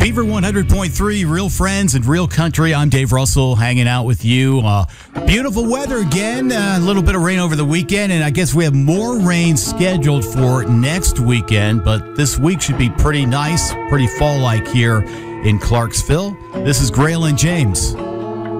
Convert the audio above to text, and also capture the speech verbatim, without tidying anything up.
Beaver one hundred point three, Real Friends and Real Country. I'm Dave Russell hanging out with you. Uh, beautiful weather again. Uh, a little bit of rain over the weekend, and I guess we have more rain scheduled for next weekend, but this week should be pretty nice, pretty fall-like here in Clarksville. This is Grail and James.